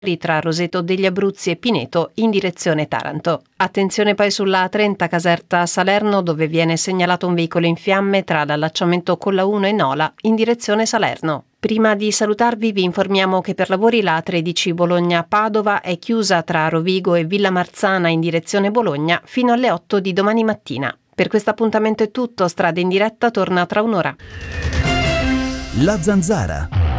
tra Roseto degli Abruzzi e Pineto in direzione Taranto. Attenzione poi sulla A30 Caserta Salerno, dove viene segnalato un veicolo in fiamme tra l'allacciamento con la 1 e Nola in direzione Salerno. Prima di salutarvi vi informiamo che per lavori la A13 Bologna-Padova è chiusa tra Rovigo e Villa Marzana in direzione Bologna fino alle 8 di domani mattina. Per questo appuntamento è tutto, Strade in diretta torna tra un'ora. La Zanzara.